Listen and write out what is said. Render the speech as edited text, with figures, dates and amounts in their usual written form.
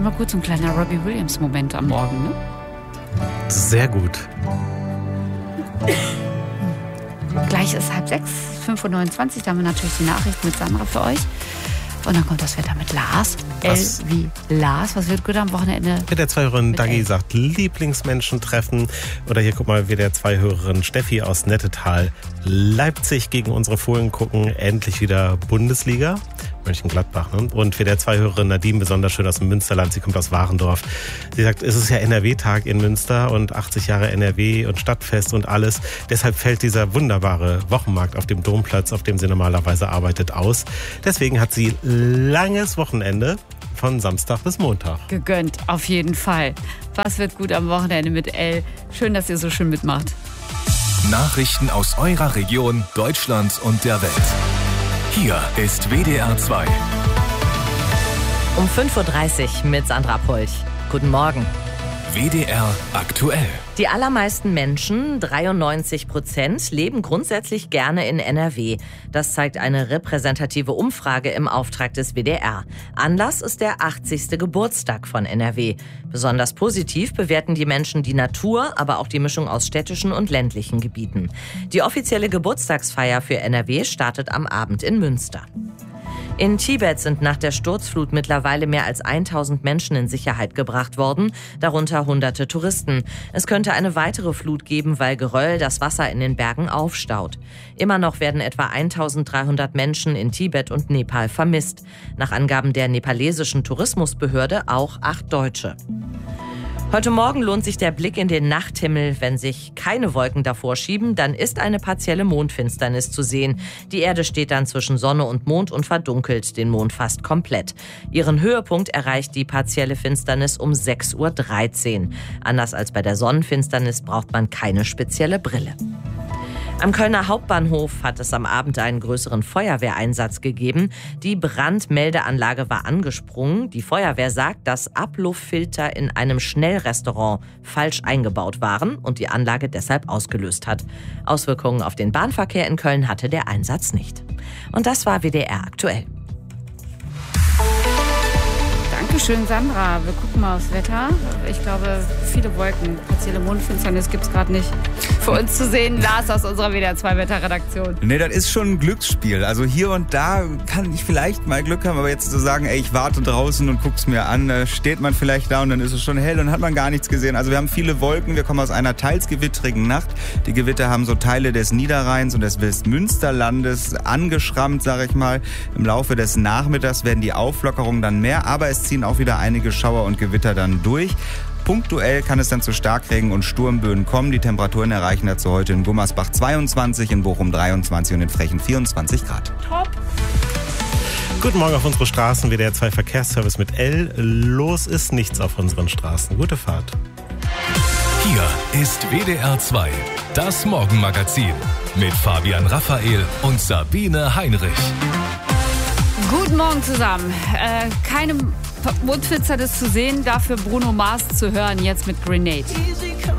mal gut, so ein kleiner Robbie Williams-Moment am Morgen, ne? Sehr gut. Gleich ist 5:30, 5:29 Uhr, da haben wir natürlich die Nachrichten mit Sandra für euch. Und dann kommt das Wetter mit Lars. Was? L wie Lars. Was wird gut am Wochenende? WDR2-Hörerin Dagi sagt Lieblingsmenschen treffen. Oder hier, guck mal, WDR2-Hörerin Steffi aus Nettetal. Leipzig gegen unsere Fohlen gucken. Endlich wieder Bundesliga. Mönchengladbach, ne? Und WDR2-Hörerin Nadine, besonders schön aus dem Münsterland. Sie kommt aus Warendorf. Sie sagt, es ist ja NRW-Tag in Münster und 80 Jahre NRW und Stadtfest und alles. Deshalb fällt dieser wunderbare Wochenmarkt auf dem Domplatz, auf dem sie normalerweise arbeitet, aus. Deswegen hat sie langes Wochenende von Samstag bis Montag. Gegönnt, auf jeden Fall. Was wird gut am Wochenende mit L? Schön, dass ihr so schön mitmacht. Nachrichten aus eurer Region, Deutschland und der Welt. Hier ist WDR 2. Um 5:30 Uhr mit Sandra Polch. Guten Morgen. WDR aktuell. Die allermeisten Menschen, 93%, leben grundsätzlich gerne in NRW. Das zeigt eine repräsentative Umfrage im Auftrag des WDR. Anlass ist der 80. Geburtstag von NRW. Besonders positiv bewerten die Menschen die Natur, aber auch die Mischung aus städtischen und ländlichen Gebieten. Die offizielle Geburtstagsfeier für NRW startet am Abend in Münster. In Tibet sind nach der Sturzflut mittlerweile mehr als 1000 Menschen in Sicherheit gebracht worden, darunter hunderte Touristen. Es könnte eine weitere Flut geben, weil Geröll das Wasser in den Bergen aufstaut. Immer noch werden etwa 1300 Menschen in Tibet und Nepal vermisst. Nach Angaben der nepalesischen Tourismusbehörde auch 8 Deutsche. Heute Morgen lohnt sich der Blick in den Nachthimmel. Wenn sich keine Wolken davor schieben, dann ist eine partielle Mondfinsternis zu sehen. Die Erde steht dann zwischen Sonne und Mond und verdunkelt den Mond fast komplett. Ihren Höhepunkt erreicht die partielle Finsternis um 6:13 Uhr. Anders als bei der Sonnenfinsternis braucht man keine spezielle Brille. Am Kölner Hauptbahnhof hat es am Abend einen größeren Feuerwehreinsatz gegeben. Die Brandmeldeanlage war angesprungen. Die Feuerwehr sagt, dass Ablufffilter in einem Schnellrestaurant falsch eingebaut waren und die Anlage deshalb ausgelöst hat. Auswirkungen auf den Bahnverkehr in Köln hatte der Einsatz nicht. Und das war WDR aktuell. Dankeschön, Sandra. Wir gucken mal aufs Wetter. Ich glaube, viele Wolken. Partielle Mondfinsternis gibt es gerade nicht für uns zu sehen. Lars aus unserer WDR2-Wetterredaktion. Nee, das ist schon ein Glücksspiel. Also hier und da kann ich vielleicht mal Glück haben, aber jetzt zu sagen, ey, ich warte draußen und guck's mir an, steht man vielleicht da und dann ist es schon hell und hat man gar nichts gesehen. Also wir haben viele Wolken, wir kommen aus einer teils gewittrigen Nacht. Die Gewitter haben so Teile des Niederrheins und des Westmünsterlandes angeschrammt, sage ich mal. Im Laufe des Nachmittags werden die Auflockerungen dann mehr, aber es ziehen auch wieder einige Schauer und Gewitter dann durch. Punktuell kann es dann zu Starkregen und Sturmböen kommen. Die Temperaturen erreichen dazu heute in Gummersbach 22, in Bochum 23 und in Frechen 24 Grad. Top. Guten Morgen auf unsere Straßen, WDR 2 Verkehrsservice mit L. Los ist nichts auf unseren Straßen. Gute Fahrt. Hier ist WDR 2, das Morgenmagazin mit Fabian Raphael und Sabine Heinrich. Guten Morgen zusammen. Keine Mondfinsternis zu sehen, dafür Bruno Mars zu hören, jetzt mit Grenade.